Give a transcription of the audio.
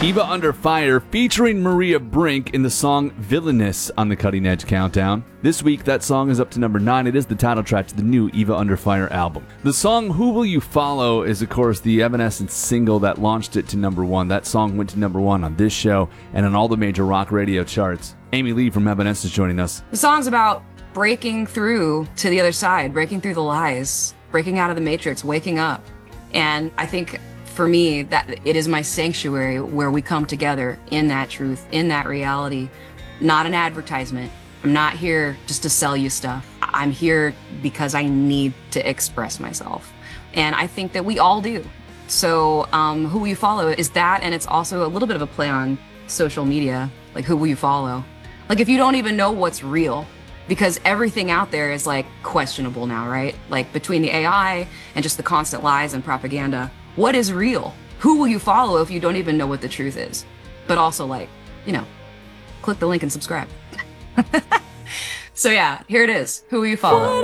Eva Under Fire featuring Maria Brink in the song Villainous on the Cutting Edge Countdown. This week, that song is up to number 9. It is the title track to the new Eva Under Fire album. The song Who Will You Follow is, of course, the Evanescence single that launched it to number 1. That song went to number 1 on this show and on all the major rock radio charts. Amy Lee from Evanescence is joining us. The song's about breaking through to the other side, breaking through the lies, breaking out of the matrix, waking up. And I think for me, that it is my sanctuary where we come together in that truth, in that reality, not an advertisement. I'm not here just to sell you stuff. I'm here because I need to express myself. And I think that we all do. So Who Will You Follow is that, and it's also a little bit of a play on social media, like who will you follow? Like if you don't even know what's real, because everything out there is like questionable now, right? Like between the AI and just the constant lies and propaganda, what is real? Who will you follow if you don't even know what the truth is? But also, like, you know, click the link and subscribe. So yeah, here it is. Who will you follow?